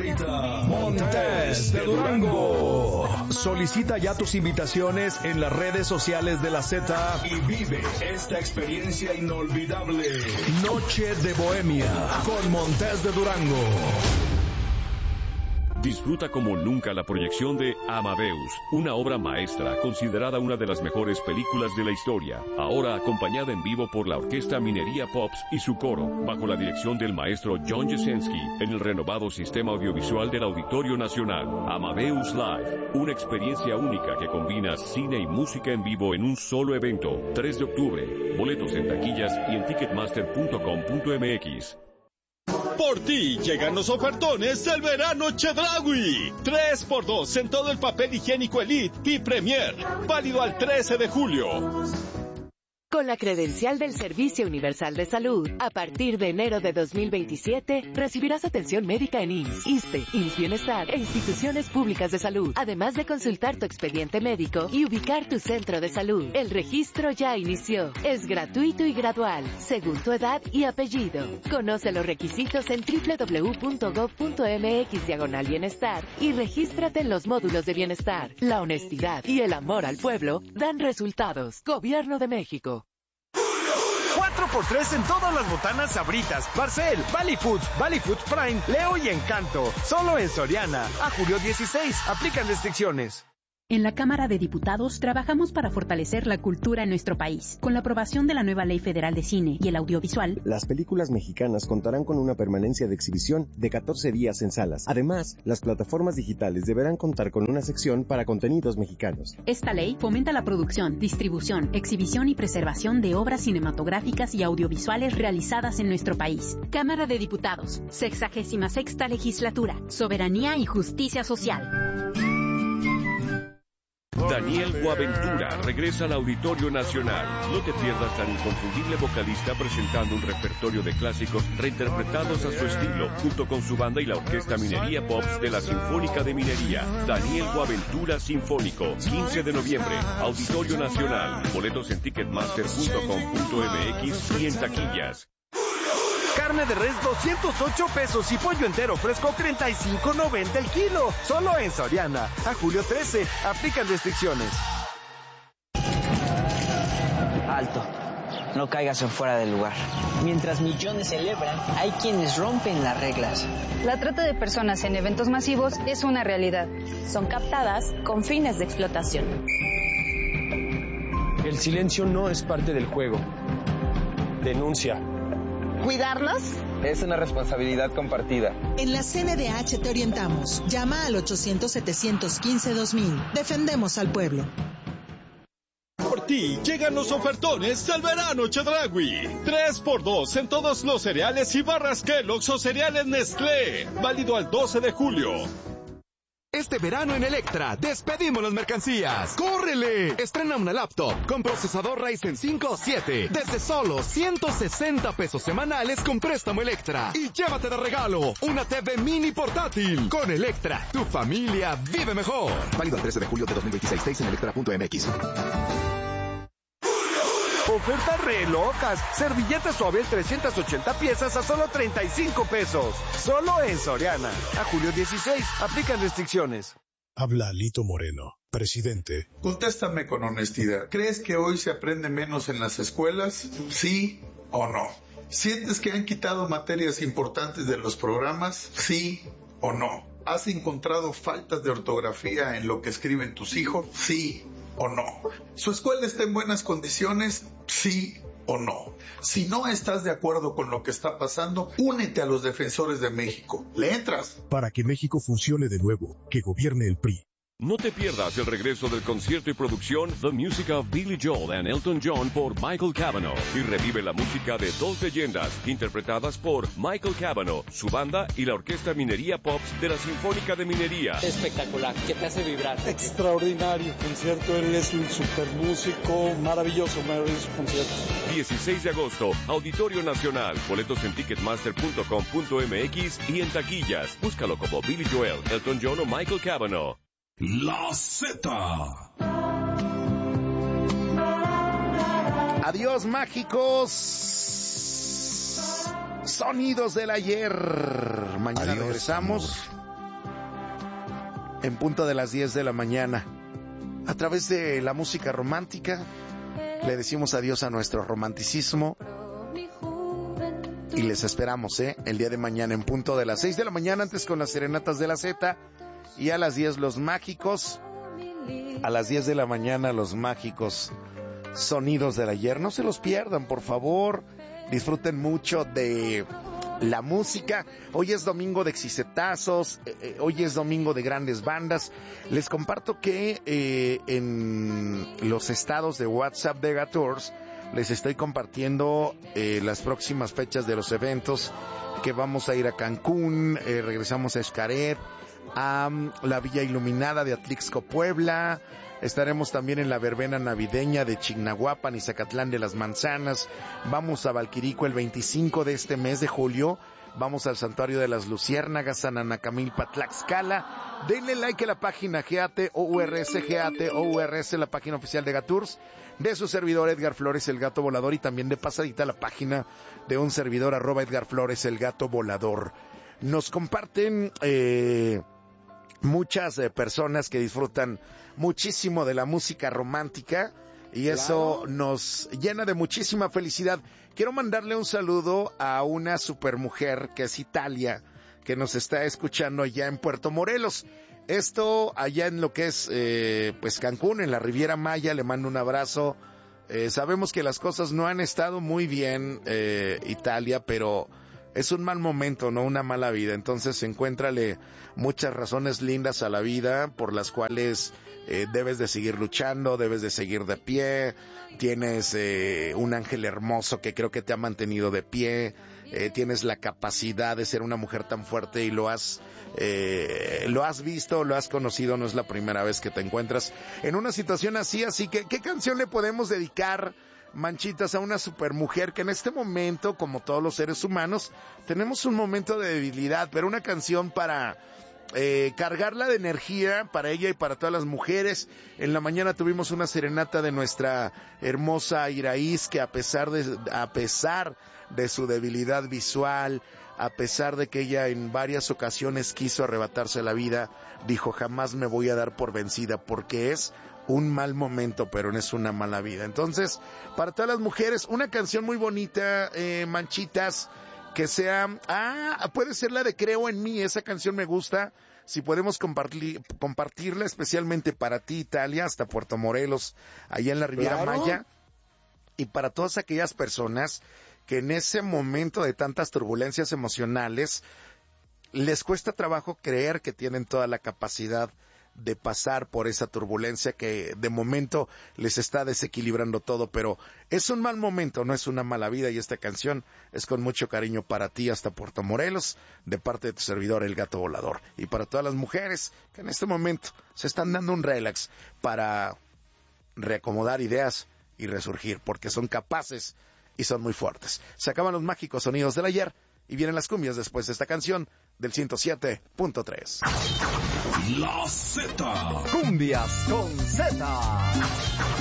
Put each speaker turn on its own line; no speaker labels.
favorita, Montes de Durango. Solicita ya tus invitaciones en las redes sociales de la Z y vive esta experiencia inolvidable. Noche de Bohemia con Montes de Durango.
Disfruta como nunca la proyección de Amadeus, una obra maestra considerada una de las mejores películas de la historia, ahora acompañada en vivo por la Orquesta Minería Pops y su coro, bajo la dirección del maestro John Jasenski, en el renovado sistema audiovisual del Auditorio Nacional. Amadeus Live, una experiencia única que combina cine y música en vivo en un solo evento. 3 de octubre, boletos en taquillas y en ticketmaster.com.mx.
Por ti llegan los ofertones del verano Chedraui. 3x2 en todo el papel higiénico Elite y Premier. Válido al 13 de julio.
Con la credencial del Servicio Universal de Salud, a partir de enero de 2027, recibirás atención médica en IMSS, ISSSTE, IMSS Bienestar e instituciones públicas de salud, además de consultar tu expediente médico y ubicar tu centro de salud. El registro ya inició. Es gratuito y gradual, según tu edad y apellido. Conoce los requisitos en www.gov.mx/bienestar y regístrate en los módulos de bienestar. La honestidad y el amor al pueblo dan resultados. Gobierno de México.
4x3 en todas las botanas Sabritas, Barcel, Valley Foods Prime, Leo y Encanto. Solo en Soriana. A julio 16. Aplican restricciones.
En la Cámara de Diputados trabajamos para fortalecer la cultura en nuestro país. Con la aprobación de la nueva Ley Federal de Cine y el Audiovisual,
las películas mexicanas contarán con una permanencia de exhibición de 14 días en salas. Además, las plataformas digitales deberán contar con una sección para contenidos mexicanos.
Esta ley fomenta la producción, distribución, exhibición y preservación de obras cinematográficas y audiovisuales realizadas en nuestro país. Cámara de Diputados, 66ª Legislatura, Soberanía y Justicia Social.
Daniel Boaventura regresa al Auditorio Nacional. No te pierdas al inconfundible vocalista presentando un repertorio de clásicos reinterpretados a su estilo, junto con su banda y la Orquesta Minería Pops de la Sinfónica de Minería. Daniel Boaventura Sinfónico, 15 de noviembre, Auditorio Nacional. Boletos en ticketmaster.com.mx y en taquillas.
Carne de res 208 pesos y pollo entero fresco 35.90 el kilo. Solo en Soriana. A julio 13. Aplican restricciones.
Alto. No caigas en fuera del lugar. Mientras millones celebran, hay quienes rompen las reglas.
La trata de personas en eventos masivos es una realidad.
Son captadas con fines de explotación.
El silencio no es parte del juego. Denuncia.
¿Cuidarnos?
Es una responsabilidad compartida.
En la CNDH te orientamos. Llama al 800-715-2000. Defendemos al pueblo.
Por ti llegan los ofertones del verano Chedraui. 3x2 en todos los cereales y barras Kellogg's o cereales Nestlé. Válido al 12 de julio.
Este verano en Electra, despedimos las mercancías. ¡Córrele! Estrena una laptop con procesador Ryzen 5 o 7 desde solo 160 pesos semanales con préstamo Electra. Y llévate de regalo una TV mini portátil. Con Electra, tu familia vive mejor.
Válido al 13 de julio de 2026. 6 en electra.mx.
Ofertas re locas. Servilleta Suabel 380 piezas a solo 35 pesos. Solo en Soriana. A julio 16. Aplican restricciones.
Habla Alito Moreno, presidente.
Contéstame con honestidad. ¿Crees que hoy se aprende menos en las escuelas? ¿Sí o no? ¿Sientes que han quitado materias importantes de los programas? ¿Sí o no? ¿Has encontrado faltas de ortografía en lo que escriben tus hijos? ¿Sí o no? ¿Su escuela está en buenas condiciones? ¿Sí o no? Si no estás de acuerdo con lo que está pasando, únete a los defensores de México. ¿Le entras?
Para que México funcione de nuevo, que gobierne el PRI.
No te pierdas el regreso del concierto y producción The Music of Billy Joel and Elton John por Michael Cavanaugh y revive la música de dos leyendas interpretadas por Michael Cavanaugh, su banda y la Orquesta Minería Pops de la Sinfónica de Minería.
Espectacular, que te hace vibrar.
Extraordinario concierto, él es un super músico, maravilloso concierto.
16 de agosto, Auditorio Nacional, boletos en ticketmaster.com.mx y en taquillas. Búscalo como Billy Joel, Elton John o Michael Cavanaugh.
La Z.
Adiós, mágicos. Sonidos del ayer. Mañana regresamos. en punto de las 10 de la mañana. A través de la música romántica, le decimos adiós a nuestro romanticismo y les esperamos, el día de mañana en punto de las 6 de la mañana, antes con las serenatas de la Z, y a las 10 los mágicos, a las 10 de la mañana los mágicos sonidos del ayer. No se los pierdan, por favor, disfruten mucho de la música. Hoy es domingo de exicetazos, hoy es domingo de grandes bandas. Les comparto que en los estados de WhatsApp de Gatours les estoy compartiendo las próximas fechas de los eventos, que vamos a ir a Cancún, regresamos a Xcaret, a la Villa Iluminada de Atlixco, Puebla. Estaremos también en la verbena navideña de Chignahuapan y Zacatlán de las Manzanas. Vamos a Valquirico el 25 de este mes de julio. Vamos al Santuario de las Luciérnagas, San Anacamilpa, Tlaxcala. Denle like a la página GATOURS, la página oficial de Gatours, de su servidor Edgar Flores, el Gato Volador, y también de pasadita la página de un servidor, @Edgar Flores, el Gato Volador. Nos comparten muchas personas que disfrutan muchísimo de la música romántica, y eso nos llena de muchísima felicidad. Quiero mandarle un saludo a una supermujer que es Italia, que nos está escuchando allá en Puerto Morelos. Esto allá en lo que es pues Cancún, en la Riviera Maya. Le mando un abrazo. Sabemos que las cosas no han estado muy bien, Italia, pero es un mal momento, no una mala vida. Entonces encuéntrale muchas razones lindas a la vida por las cuales debes de seguir luchando, debes de seguir de pie. Tienes un ángel hermoso que creo que te ha mantenido de pie. Tienes la capacidad de ser una mujer tan fuerte y lo has visto, lo has conocido. No es la primera vez que te encuentras en una situación así. Así que, ¿qué canción le podemos dedicar, Manchitas, a una supermujer que en este momento, como todos los seres humanos, tenemos un momento de debilidad, pero una canción para cargarla de energía para ella y para todas las mujeres? En la mañana tuvimos una serenata de nuestra hermosa Iraíz, que a pesar de su debilidad visual, a pesar de que ella en varias ocasiones quiso arrebatarse la vida, dijo: jamás me voy a dar por vencida, porque es un mal momento, pero no es una mala vida. Entonces, para todas las mujeres, una canción muy bonita, Manchitas, que sea, puede ser la de Creo en mí. Esa canción me gusta. Si podemos compartirla especialmente para ti, Italia, hasta Puerto Morelos, allá en la Riviera Maya, y para todas aquellas personas que en ese momento de tantas turbulencias emocionales les cuesta trabajo creer que tienen toda la capacidad de pasar por esa turbulencia que de momento les está desequilibrando todo, pero es un mal momento, no es una mala vida, y esta canción es con mucho cariño para ti hasta Puerto Morelos, de parte de tu servidor, el Gato Volador, y para todas las mujeres que en este momento se están dando un relax para reacomodar ideas y resurgir, porque son capaces y son muy fuertes. Se acaban los mágicos sonidos del ayer y vienen las cumbias después de esta canción del 107.3.
La Z.
Cumbias con Z.